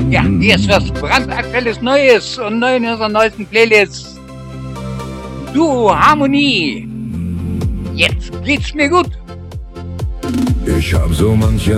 Ja, hier ist was brandaktuelles Neues und neu in unserer neuesten Playlist. Duo Harmonie. Jetzt geht's mir gut. Ich hab so manche